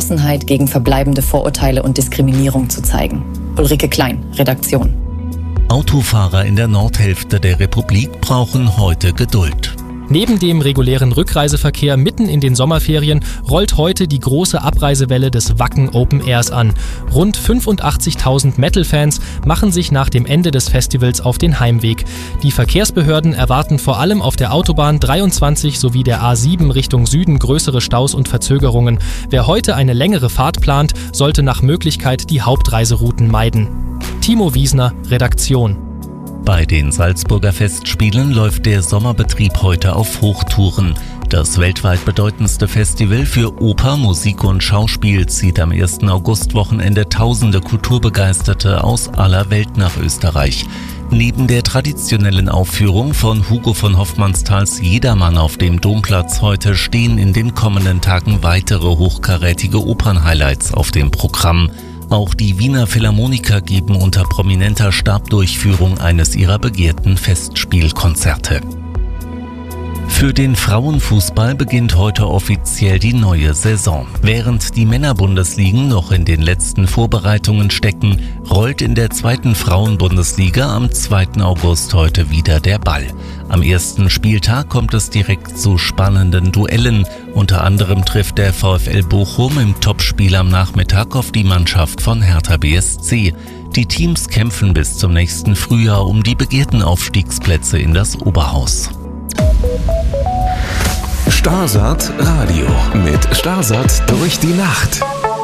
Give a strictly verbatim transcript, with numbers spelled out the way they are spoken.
Entschlossenheit gegen verbleibende Vorurteile und Diskriminierung zu zeigen. Ulrike Klein, Redaktion. Autofahrer in der Nordhälfte der Republik brauchen heute Geduld. Neben dem regulären Rückreiseverkehr mitten in den Sommerferien rollt heute die große Abreisewelle des Wacken Open Airs an. Rund fünfundachtzigtausend Metal-Fans machen sich nach dem Ende des Festivals auf den Heimweg. Die Verkehrsbehörden erwarten vor allem auf der Autobahn dreiundzwanzig sowie der A sieben Richtung Süden größere Staus und Verzögerungen. Wer heute eine längere Fahrt plant, sollte nach Möglichkeit die Hauptreiserouten meiden. Timo Wiesner, Redaktion. Bei den Salzburger Festspielen läuft der Sommerbetrieb heute auf Hochtouren. Das weltweit bedeutendste Festival für Oper, Musik und Schauspiel zieht am ersten Augustwochenende tausende Kulturbegeisterte aus aller Welt nach Österreich. Neben der traditionellen Aufführung von Hugo von Hofmannsthals Jedermann auf dem Domplatz heute stehen in den kommenden Tagen weitere hochkarätige Opernhighlights auf dem Programm. Auch die Wiener Philharmoniker geben unter prominenter Stabdurchführung eines ihrer begehrten Festspielkonzerte. Für den Frauenfußball beginnt heute offiziell die neue Saison. Während die Männerbundesligen noch in den letzten Vorbereitungen stecken, rollt in der zweiten Frauenbundesliga am zweiten August heute wieder der Ball. Am ersten Spieltag kommt es direkt zu spannenden Duellen. Unter anderem trifft der VfL Bochum im Topspiel am Nachmittag auf die Mannschaft von Hertha B S C. Die Teams kämpfen bis zum nächsten Frühjahr um die begehrten Aufstiegsplätze in das Oberhaus. Starsat Radio mit Starsat durch die Nacht.